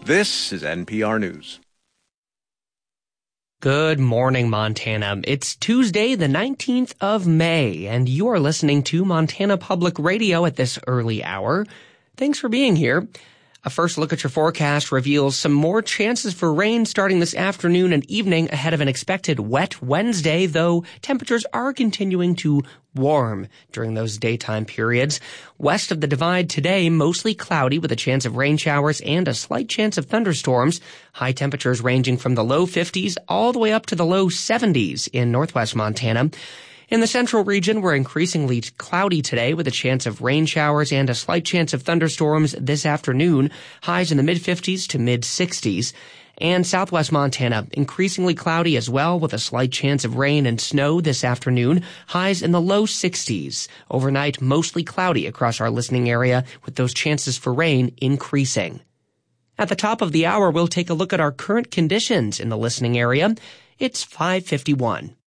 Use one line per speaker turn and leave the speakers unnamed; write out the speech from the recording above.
This is NPR News.
Good morning, Montana. It's Tuesday, the 19th of May, and you are listening to Montana Public Radio at this early hour. Thanks for being here. A first look at your forecast reveals some more chances for rain starting this afternoon and evening ahead of an expected wet Wednesday, though temperatures are continuing to warm during those daytime periods. West of the Divide today, mostly cloudy with a chance of rain showers and a slight chance of thunderstorms. High temperatures ranging from the low 50s all the way up to the low 70s in northwest Montana. In the central region, we're increasingly cloudy today with a chance of rain showers and a slight chance of thunderstorms this afternoon. Highs in the mid-50s to mid-60s. And southwest Montana, increasingly cloudy as well with a slight chance of rain and snow this afternoon. Highs in the low 60s. Overnight, mostly cloudy across our listening area with those chances for rain increasing. At the top of the hour, we'll take a look at our current conditions in the listening area. It's 5:51.